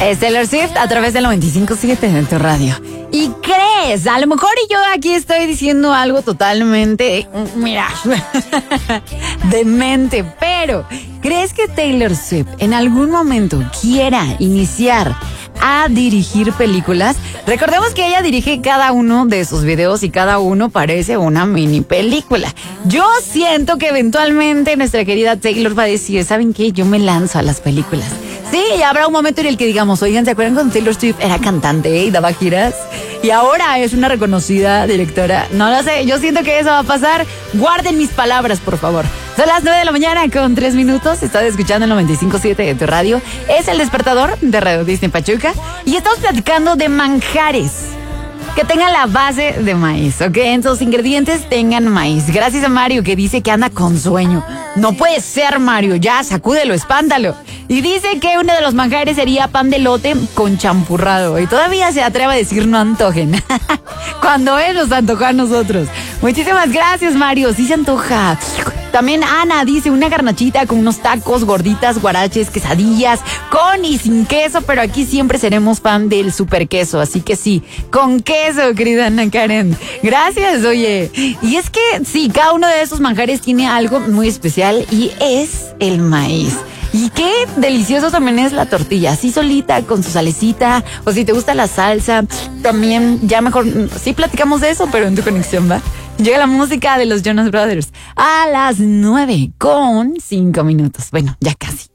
Es Taylor Swift a través del 95.7 de tu radio. ¿Y crees? A lo mejor y yo aquí estoy diciendo algo totalmente, mira, demente, pero ¿crees que Taylor Swift en algún momento quiera iniciar a dirigir películas? Recordemos que ella dirige cada uno de sus videos y cada uno parece una mini película. Yo siento que eventualmente nuestra querida Taylor va a decir, ¿saben qué? Yo me lanzo a las películas. Sí, y habrá un momento en el que digamos, oigan, ¿se acuerdan cuando Taylor Swift era cantante y daba giras? Y ahora es una reconocida directora. No lo sé, yo siento que eso va a pasar. Guarden mis palabras, por favor. Son las 9 de la mañana con 3 minutos. Estás escuchando el 95.7 de tu radio. Es el despertador de Radio Disney Pachuca. Y estamos platicando de manjares que tengan la base de maíz, ¿ok? En sus ingredientes tengan maíz. Gracias a Mario, que dice que anda con sueño. No puede ser, Mario, ya, sacúdelo, espántalo. Y dice que uno de los manjares sería pan de elote con champurrado. Y todavía se atreve a decir no antojen. Cuando él nos antoja a nosotros. Muchísimas gracias, Mario, sí se antoja. También Ana dice una garnachita con unos tacos, gorditas, guaraches, quesadillas, con y sin queso, pero aquí siempre seremos fan del super queso, así que sí, con queso, querida Ana Karen. Gracias, oye. Y es que sí, cada uno de esos manjares tiene algo muy especial y es el maíz. Y qué delicioso también es la tortilla, así solita, con su salecita, o si te gusta la salsa, también ya mejor, sí platicamos de eso, pero en tu conexión, ¿va? Llega la música de los Jonas Brothers a las 9:05. Bueno, ya casi.